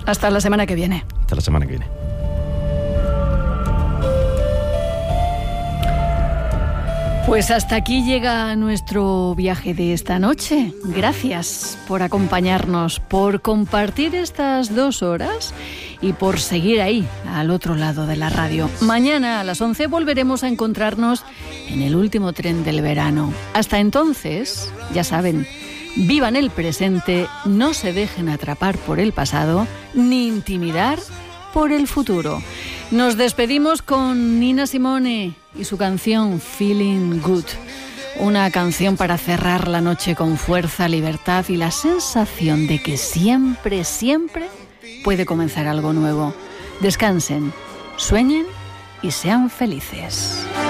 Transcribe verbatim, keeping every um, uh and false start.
Hasta la semana que viene. Hasta la semana que viene. Pues hasta aquí llega nuestro viaje de esta noche. Gracias por acompañarnos, por compartir estas dos horas y por seguir ahí, al otro lado de la radio. Mañana a las once volveremos a encontrarnos en el último tren del verano. Hasta entonces, ya saben, vivan el presente, no se dejen atrapar por el pasado, ni intimidar por el futuro. Nos despedimos con Nina Simone y su canción Feeling Good. Una canción para cerrar la noche con fuerza, libertad y la sensación de que siempre, siempre puede comenzar algo nuevo. Descansen, sueñen y sean felices.